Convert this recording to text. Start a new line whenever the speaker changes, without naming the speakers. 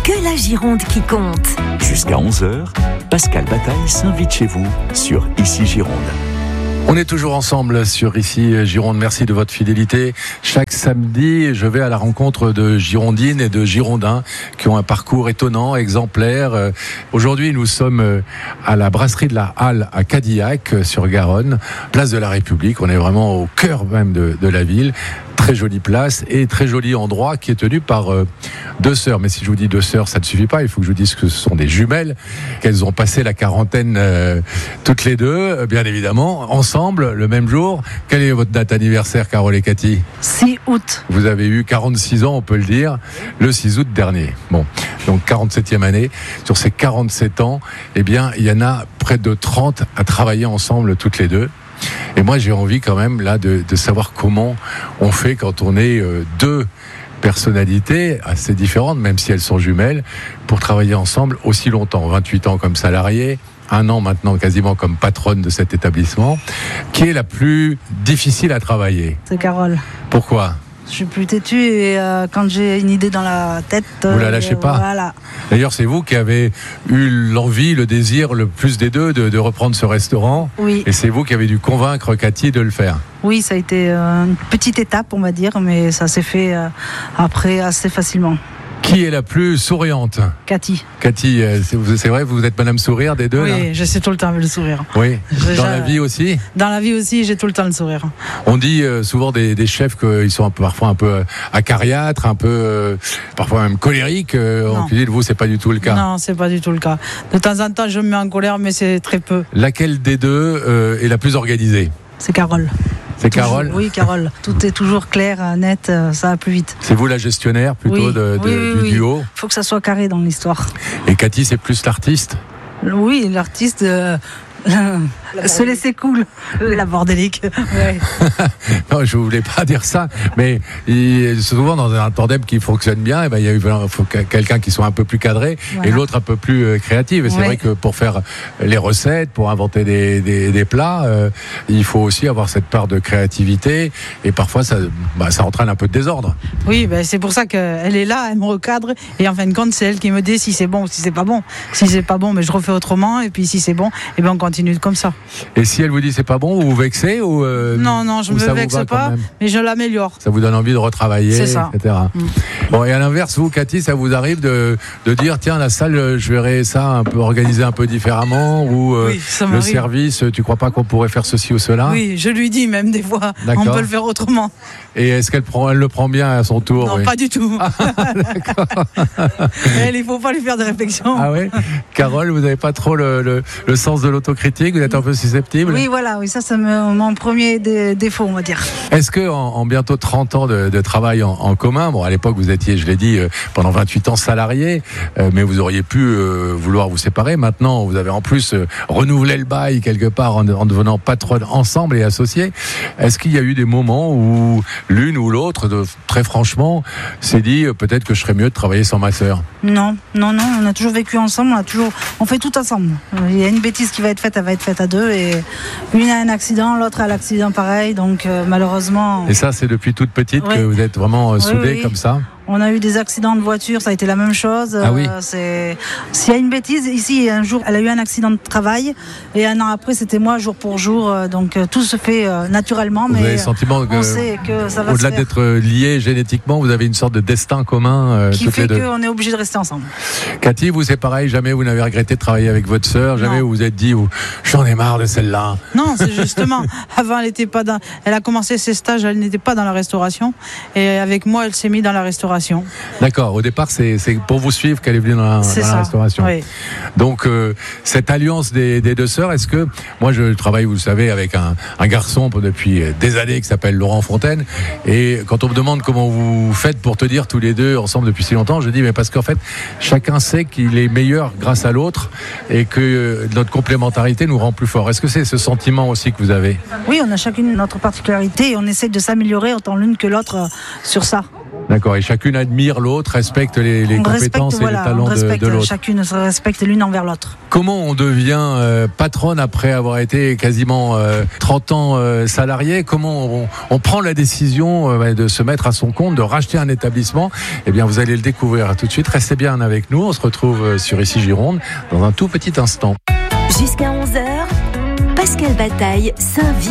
que la Gironde qui compte.
Jusqu'à 11h, Pascal Bataille s'invite chez vous sur Ici Gironde.
On est toujours ensemble sur Ici Gironde. Merci de votre fidélité. Chaque samedi, je vais à la rencontre de Girondines et de Girondins qui ont un parcours étonnant, exemplaire. Aujourd'hui, nous sommes à la brasserie de la Halle à Cadillac, sur Garonne, place de la République. On est vraiment au cœur même de la ville. Très jolie place et très joli endroit qui est tenu par deux sœurs. Mais si je vous dis deux sœurs, ça ne suffit pas. Il faut que je vous dise que ce sont des jumelles, qu'elles ont passé la quarantaine toutes les deux, bien évidemment, ensemble, le même jour. Quelle est votre date anniversaire, Carole et Cathy ?
6 août.
Vous avez eu 46 ans, on peut le dire, le 6 août dernier. Bon, donc 47e année. Sur ces 47 ans, eh bien, il y en a près de 30 à travailler ensemble toutes les deux. Et moi, j'ai envie quand même là de savoir comment on fait quand on est deux personnalités assez différentes, même si elles sont jumelles, pour travailler ensemble aussi longtemps. 28 ans comme salarié, 1 an maintenant quasiment comme patronne de cet établissement. Qui est la plus difficile à travailler ?
C'est Carole.
Pourquoi ?
Je suis plus têtue et quand j'ai une idée dans la tête...
Vous la lâchez pas ?
Voilà.
D'ailleurs, c'est vous qui avez eu l'envie, le désir, le plus des deux, de reprendre ce restaurant.
Oui.
Et c'est vous qui avez dû convaincre Cathy de le faire.
Oui, ça a été une petite étape, on va dire, mais ça s'est fait après assez facilement.
Qui est la plus souriante ?
Cathy.
Cathy, c'est vrai, vous êtes Madame Sourire des deux ?
Oui,
là ?
j'essaie tout le temps avec le sourire.
Oui. Dans la vie aussi ?
Dans la vie aussi, j'ai tout le temps le sourire.
On dit souvent des chefs qu'ils sont parfois un peu acariâtres, un peu parfois même colériques. En cuisine, vous, c'est pas du tout le cas.
Non, c'est pas du tout le cas. De temps en temps, je me mets en colère, mais c'est très peu.
Laquelle des deux est la plus organisée ?
C'est Carole.
C'est Carole ?
Oui, Carole. Tout est toujours clair, net, ça va plus vite.
C'est vous la gestionnaire plutôt du duo ?
Il faut que ça soit carré dans l'histoire.
Et Cathy, c'est plus l'artiste ?
Oui, l'artiste... se laisser cool, la bordélique. Ouais.
Non, je voulais pas dire ça, mais souvent dans un tandem qui fonctionne bien, et ben il faut quelqu'un qui soit un peu plus cadré, voilà, et l'autre un peu plus créatif. Et c'est vrai que pour faire les recettes, pour inventer des plats, il faut aussi avoir cette part de créativité, et parfois ça entraîne un peu de désordre.
Oui, c'est pour ça qu'elle est là, elle me recadre, et en fin de compte, c'est elle qui me dit si c'est bon ou si c'est pas bon. Si c'est pas bon, mais je refais autrement, et puis si c'est bon, et on continue comme ça.
Et si elle vous dit c'est pas bon, vous vous vexez ou
non, je me vexe pas, mais je l'améliore.
Ça vous donne envie de retravailler,
c'est ça,
etc. Bon, et à l'inverse, vous, Cathy, ça vous arrive de dire tiens, la salle, je verrais ça un peu organisé un peu différemment, ou
oui, le
service, tu crois pas qu'on pourrait faire ceci ou cela ?
Oui, je lui dis même des fois, on peut le faire autrement.
Et est-ce qu'elle le prend bien à son tour ?
Non,
oui.
Pas du tout.
D'accord.
Elle, il faut pas lui faire de réflexion.
Ah oui. Carole, vous n'avez pas trop le sens de l'autocritique, vous êtes un peu susceptible ?
Oui, voilà, ça c'est mon premier défaut, on va dire.
Est-ce que en bientôt 30 ans de travail en commun, bon, à l'époque vous étiez, je l'ai dit, pendant 28 ans salarié, mais vous auriez pu vouloir vous séparer. Maintenant, vous avez en plus renouvelé le bail quelque part en devenant patronne ensemble et associés. Est-ce qu'il y a eu des moments où l'une ou l'autre, très franchement, s'est dit peut-être que je serais mieux de travailler sans ma sœur ?
Non, on a toujours vécu ensemble, on fait tout ensemble. Il y a une bêtise qui va être faite, elle va être faite à deux, et une a un accident, l'autre a l'accident pareil, donc malheureusement...
Et ça, c'est depuis toute petite que vous êtes vraiment soudés comme ça ?
On a eu des accidents de voiture, ça a été la même chose.
Ah oui.
S'il y a une bêtise, ici, un jour, elle a eu un accident de travail, et 1 an après, c'était moi, jour pour jour. Donc tout se fait naturellement,
vous
mais
avez le sentiment
on sait que ça va
au-delà
se faire.
d'être liés génétiquement, vous avez une sorte de destin commun
qui
toutes
fait
les deux.
qu'on est obligé de rester ensemble.
Cathy, vous, c'est pareil, jamais vous n'avez regretté de travailler avec votre sœur, jamais vous vous êtes dit j'en ai marre de celle-là.
Non, c'est justement, avant elle a commencé ses stages, elle n'était pas dans la restauration, et avec moi, elle s'est mise dans la restauration.
D'accord, au départ, c'est pour vous suivre qu'elle est venue dans la restauration.
Oui.
Donc, cette alliance des deux sœurs, est-ce que, moi je travaille, vous le savez, avec un garçon depuis des années qui s'appelle Laurent Fontaine, et quand on me demande comment vous faites pour tenir tous les deux ensemble depuis si longtemps, je dis mais parce qu'en fait, chacun sait qu'il est meilleur grâce à l'autre, et que notre complémentarité nous rend plus forts. Est-ce que c'est ce sentiment aussi que vous avez ?
Oui, on a chacune notre particularité, et on essaie de s'améliorer autant l'une que l'autre sur ça.
D'accord, et chacune admire l'autre, respecte les compétences et les talents de l'autre.
Chacune se respecte l'une envers l'autre.
Comment on devient patronne après avoir été quasiment 30 ans salarié? Comment on prend la décision de se mettre à son compte, de racheter un établissement? Eh bien, vous allez le découvrir tout de suite. Restez bien avec nous. On se retrouve sur Ici Gironde dans un tout petit instant.
Jusqu'à 11h, Pascal Bataille s'invite